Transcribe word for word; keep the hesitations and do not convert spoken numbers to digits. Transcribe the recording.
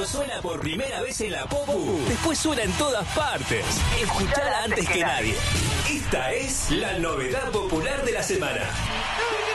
Cuando suena por primera vez en la Popu, después suena en todas partes. Escuchala antes que nadie. Esta es la novedad popular de la semana.